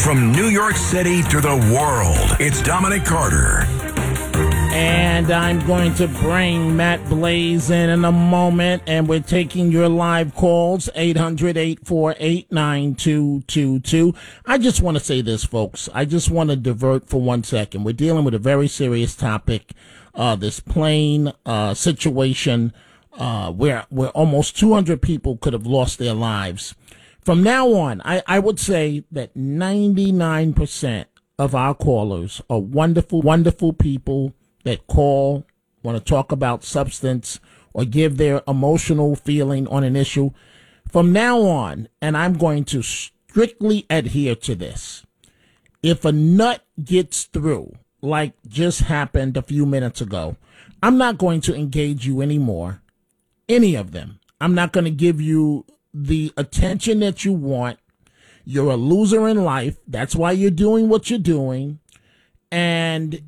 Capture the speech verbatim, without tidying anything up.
From New York City to the world, it's Dominic Carter. And I'm going to bring Matt Blaze in in a moment, and we're taking your live calls, eight hundred, eight four eight, nine two two two. I just want to say this, folks. I just want to divert for one second. We're dealing with a very serious topic, uh, this plane uh, situation uh, where, where almost two hundred people could have lost their lives. From now on, I, I would say that ninety-nine percent of our callers are wonderful, wonderful people that call, want to talk about substance or give their emotional feeling on an issue. From now on, and I'm going to strictly adhere to this, if a nut gets through, like just happened a few minutes ago, I'm not going to engage you anymore, any of them. I'm not going to give you the attention that you want. You're a loser in life. That's why you're doing what you're doing. And